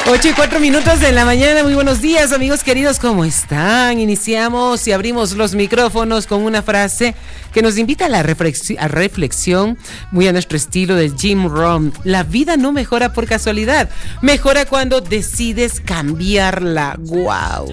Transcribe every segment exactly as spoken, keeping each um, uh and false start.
Ocho y cuatro minutos de la mañana. Muy buenos días, amigos queridos, ¿cómo están? Iniciamos y abrimos los micrófonos con una frase que nos invita a la reflexi- a reflexión, muy a nuestro estilo de Jim Rohn. La vida no mejora por casualidad, mejora cuando decides cambiarla. ¡Wow!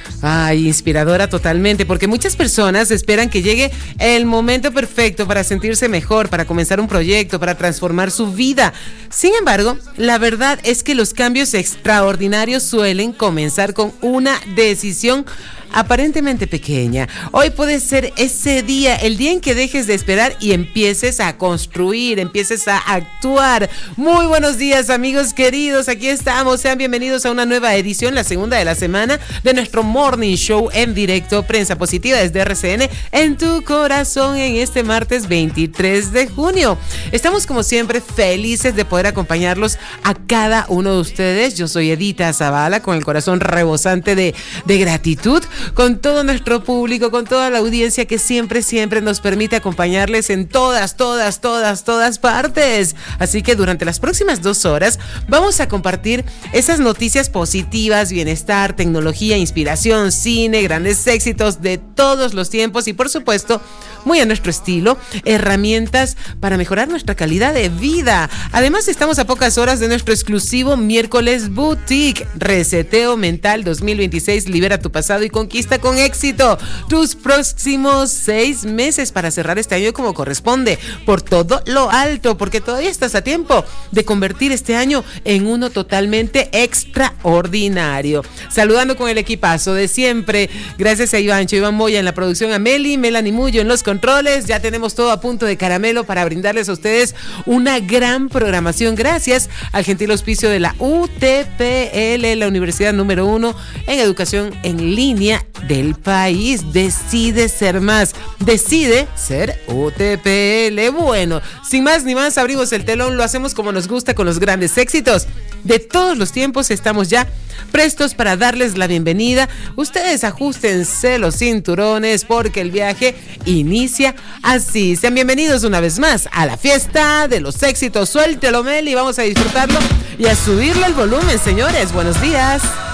Ay, inspiradora totalmente, porque muchas personas esperan que llegue el momento perfecto para sentirse mejor, para comenzar un proyecto, para transformar su vida. Sin embargo, la verdad es que los cambios extraordinarios suelen comenzar con una decisión aparentemente pequeña. Hoy puede ser ese día, el día en que dejes de esperar y empieces a construir, empieces a actuar. Muy buenos días, amigos queridos, aquí estamos, sean bienvenidos a una nueva edición, la segunda de la semana, de nuestro Morning Show en directo, Prensa Positiva desde R C N, en tu corazón, en este martes veintitrés de junio. Estamos como siempre felices de poder acompañarlos a cada uno de ustedes. Yo soy Edita Zavala, con el corazón rebosante de, de gratitud, con todo nuestro público, con toda la audiencia que siempre, siempre nos permite acompañarles en todas, todas, todas, todas partes. Así que durante las próximas dos horas vamos a compartir esas noticias positivas, bienestar, tecnología, inspiración, cine, grandes éxitos de todos los tiempos y, por supuesto, muy a nuestro estilo, herramientas para mejorar nuestra calidad de vida. Además, estamos a pocas horas de nuestro exclusivo Miércoles Boutique, Reseteo Mental dos mil veintiséis, libera tu pasado y conquista con éxito tus próximos seis meses para cerrar este año como corresponde, por todo lo alto, porque todavía estás a tiempo de convertir este año en uno totalmente extraordinario. Saludando con el equipazo de siempre, gracias a Ivancho, Iván Moya en la producción, a Meli, Melanie Mullo en los controles. Ya tenemos todo a punto de caramelo para brindarles a ustedes una gran programación, gracias al gentil auspicio de la U T P L, la universidad número uno en educación en línea del país. Decide ser más, decide ser U T P L. Bueno, sin más ni más, abrimos el telón, lo hacemos como nos gusta, con los grandes éxitos de todos los tiempos. Estamos ya prestos para darles la bienvenida. Ustedes ajustense los cinturones porque el viaje inicia así. Sean bienvenidos una vez más a la fiesta de los éxitos. Suéltelo, Mel, y vamos a disfrutarlo y a subirle el volumen, señores. Buenos días.